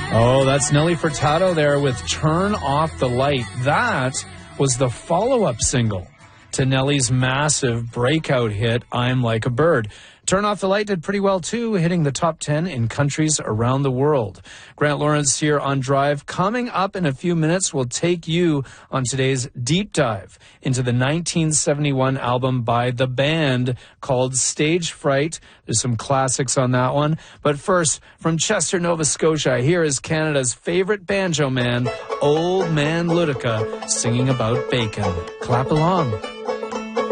Oh, that's Nelly Furtado there with Turn Off the Light. That was the follow-up single to Nelly's massive breakout hit, I'm Like a Bird. Turn Off the Light did pretty well, too, hitting the top 10 in countries around the world. Grant Lawrence here on Drive. Coming up in a few minutes, we'll take you on today's deep dive into the 1971 album by the band called Stage Fright. There's some classics on that one. But first, from Chester, Nova Scotia, here is Canada's favorite banjo man, Old Man Ludica, singing about bacon. Clap along.